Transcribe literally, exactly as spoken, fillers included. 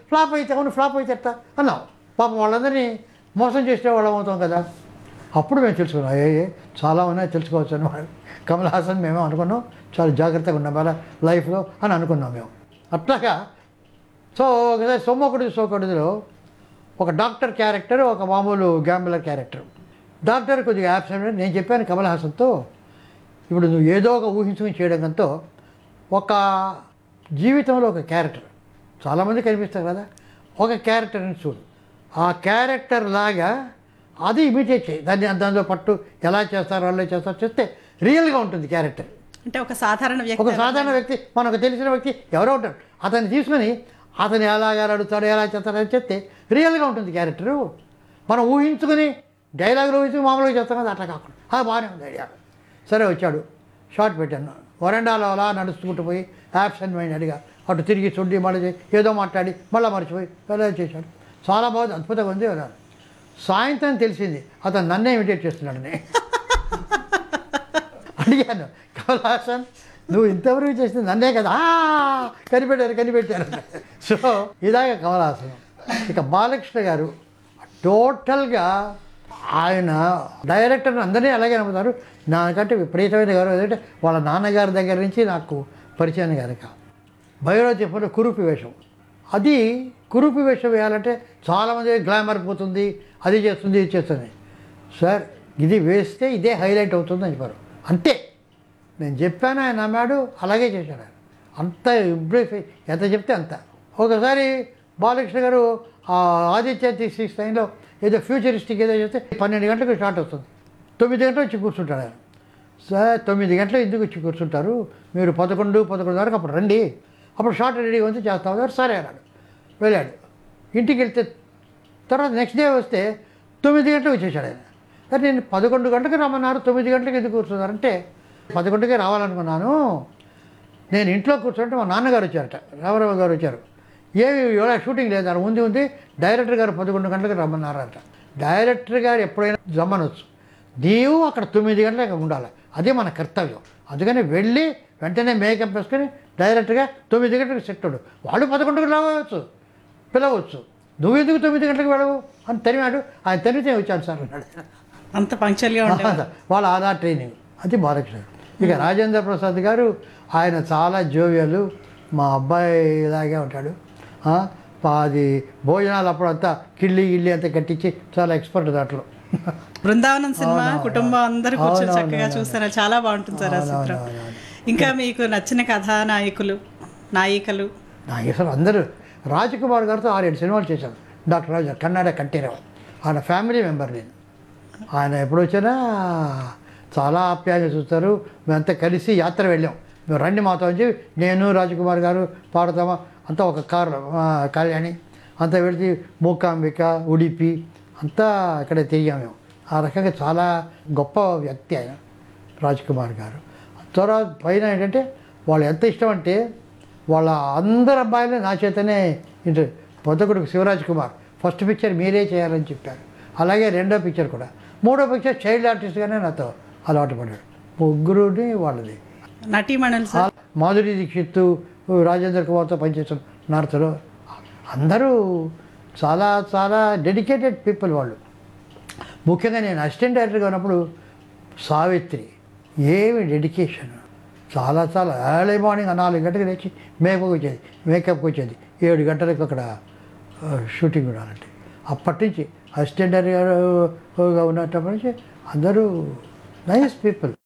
Flop అయితే అవును flop అయితే ఎట్టా అన్నాం. పాపం వాళ్ళందరినీ మోసం చేసే వాళ్ళం అవుతాం కదా. అప్పుడు మేము తెలుసుకున్నాం ఏ చాలా ఉన్నాయి తెలుసుకోవచ్చు అని. కమల్ హాసన్ మేమే అనుకున్నాం చాలా జాగ్రత్తగా ఉన్నాం వాళ్ళ లైఫ్లో అని అనుకున్నాం మేము. అట్లాగా సో ఒకసారి సొమ్మొకటి సోకొడిలో ఒక డాక్టర్ క్యారెక్టర్, ఒక మామూలు గ్యాంబులర్ క్యారెక్టర్. డాక్టర్ కొద్దిగా యాబ్సెంట్. నేను చెప్పాను కమల్ హాసన్తో, ఇప్పుడు నువ్వు ఏదో ఒక ఊహించుకుని చేయడంతో ఒక జీవితంలో ఒక క్యారెక్టర్ చాలామంది కనిపిస్తారు కదా, ఒక క్యారెక్టర్ని చూడు, ఆ క్యారెక్టర్ లాగా అది ఇమిటేట్ చేయి. దాన్ని దానిలో పట్టు ఎలా చేస్తారో వాళ్ళే చేస్తారో చేస్తే రియల్గా ఉంటుంది క్యారెక్టర్. అంటే ఒక సాధారణ వ్యక్తి, ఒక సాధారణ వ్యక్తి, మనకు తెలిసిన వ్యక్తి ఎవరో ఉంటారు, అతన్ని తీసుకొని అతను ఎలాగా అడుగుతాడు ఎలా చేస్తాడో అని చెప్తే రియల్గా ఉంటుంది క్యారెక్టరు. మనం ఊహించుకుని డైలాగులు ఊహించుకుని మామూలుగా చేస్తాం కదా, అట్లా కాకుండా అది బాగానే ఉంది ఐడియా. సరే వచ్చాడు, షార్ట్ పెట్టాను, వరండాలో అలా నడుచుకుంటూ పోయి యాబ్సెంట్ మైండ్ అడిగా, అటు తిరిగి చూడి మళ్ళీ ఏదో మాట్లాడి మళ్ళీ మర్చిపోయి ఎలా చేశాడు. చాలా బాగుంది, అద్భుతంగా ఉంది కదా. సాయంత్రం తెలిసింది అతను నన్నే ఇమిటేట్ చేస్తున్నాడని. అడిగాను, కమల్ హాసన్ నువ్వు ఇంతవరకు చేసింది నన్నే కదా, కనిపెట్టారు కనిపెట్టారు. సో ఇలాగ కమల్ హాసన్. ఇక బాలకృష్ణ గారు టోటల్గా ఆయన డైరెక్టర్ని అందరినీ అలాగే నమ్ముతారు. నాకంటే విపరీతమైన గౌరవం ఏంటంటే వాళ్ళ నాన్నగారి దగ్గర నుంచి నాకు పరిచయం కనుక. భైరవ చెప్పిన కురూపి వేషం, అది కురూపి వేషం వేయాలంటే చాలామంది గ్లామర్ పోతుంది, అది చేస్తుంది ఇది చేస్తుంది. సార్ ఇది వేస్తే ఇదే హైలైట్ అవుతుంది అని చెప్పారు. అంతే నేను చెప్పాను, ఆయన నమ్మాడు, అలాగే చేశాడు ఆయన. అంత ఇంప్రెస్, ఎంత చెప్తే అంత. ఒకసారి బాలకృష్ణ గారు ఆదిత్య సిక్స్ టైంలో ఏదో ఫ్యూచరిస్టిక్ ఏదో చేస్తే పన్నెండు గంటలకు స్టార్ట్ అవుతుంది, తొమ్మిది గంటలు వచ్చి కూర్చుంటాడు ఆయన. సార్ తొమ్మిది గంటలు ఎందుకు వచ్చి కూర్చుంటారు, మీరు పదకొండు పదకొండు వరకు అప్పుడు రండి, అప్పుడు షార్ట్ రెడీగా వచ్చి చేస్తాం. సరే అన్నాడు, వెళ్ళాడు. ఇంటికి వెళ్తే తర్వాత నెక్స్ట్ డే వస్తే తొమ్మిది గంటలకు వచ్చేసాడు ఆయన. కానీ నేను పదకొండు గంటలకు రమ్మన్నారు, తొమ్మిది గంటలకు ఎందుకు కూర్చున్నారంటే పదకొండుకే రావాలనుకున్నాను, నేను ఇంట్లో కూర్చుంటే మా నాన్నగారు వచ్చారట, రామారావు గారు వచ్చారు. ఏమి ఇవాళ షూటింగ్ లేదన్నారు, ఉంది ఉంది డైరెక్టర్ గారు పదకొండు గంటలకు రమ్మన్నారట. డైరెక్టర్ గారు ఎప్పుడైనా రమ్మనొచ్చు, నీవు అక్కడ తొమ్మిది గంటలకు ఉండాలి, అదే మన కర్తవ్యం. అందుకని వెళ్ళి వెంటనే మేకప్ వేసుకొని డైరెక్ట్గా తొమ్మిది గంటలకు సెట్ అవ్వడు. వాళ్ళు పదకొండుకు రావచ్చు, పిలవచ్చు, నువ్వెందుకు తొమ్మిది గంటలకు వెళ్ళవు అని తరిమాడు. ఆయన తరిమితే వచ్చాను సార్ అన్నాడు. అంత పంక్చువల్గా ఉండేవారు వాళ్ళ ఆధార్ ట్రైనింగ్ అది బాలకృష్ణ. ఇక రాజేంద్ర ప్రసాద్ గారు ఆయన చాలా జోవియలు, మా అబ్బాయి ఇలాగే ఉంటాడు. అది భోజనాలు అప్పుడంతా కిళ్ళి గిళ్ళి అంతా కట్టించి చాలా ఎక్స్పర్ట్ దాంట్లో. బృందావనం సినిమా కుటుంబం అందరూ కూర్చొని చక్కగా చూస్తారా, చాలా బాగుంటుంది సార్ ఆ చిత్రం. ఇంకా మీకు నచ్చిన కథానాయకులు నాయికలు? నాయకులు అందరూ రాజ్కుమార్ గారితో ఆరేడు సినిమాలు చేశాను. డాక్టర్ రాజు కన్నడ కంఠీరవ, ఆయన ఫ్యామిలీ మెంబర్ నేను. ఆయన ఎప్పుడు వచ్చినా చాలా ఆప్యాయంగా చూస్తారు. మేమంతా కలిసి యాత్ర వెళ్ళాం, మేము రండి మాతో వచ్చి నేను రాజ్కుమార్ గారు పాడతామా అంతా ఒక కారు కళ్యాణి అంతా వెళితే మూకాంబిక ఉడిపి అంతా అక్కడ తిరిగాం మేము. ఆ రకంగా చాలా గొప్ప వ్యక్తి ఆయన రాజ్కుమార్ గారు. తర్వాత పైన ఏంటంటే వాళ్ళు ఎంత ఇష్టం అంటే వాళ్ళ అందరు అబ్బాయిలు నా చేతనే inter పొద్దుకొడుకు Shivraj Kumar first picture మీరే చేయాలని చెప్పారు. అలాగే రెండో పిక్చర్ కూడా, మూడో పిక్చర్ చైల్డ్ ఆర్టిస్ట్గానే నాతో అలవాటు పడ్డాడు. ముగ్గురుని వాళ్ళది. నటీమణులు సార్ మాధురి దీక్షిత్, రాజేంద్ర కుమార్తో పనిచేసిన నార్త్లో అందరూ చాలా చాలా డెడికేటెడ్ పీపుల్ వాళ్ళు. ముఖ్యంగా నేను అసిస్టెంట్ డైరెక్టర్గా ఉన్నప్పుడు సావిత్రి ఏమి డెడికేషన్, చాలా చాలా ఎర్లీ మార్నింగ్ నాలుగు గంటలకు లేచి మేకప్ వచ్చేది మేకప్కి వచ్చేది ఏడు గంటలకు అక్కడ షూటింగ్ ఉండాలంటే. అప్పటి నుంచి అసిస్టెంట్ డైరెక్టర్గా ఉన్నప్పటి నుంచి అందరూ నైస్ పీపుల్.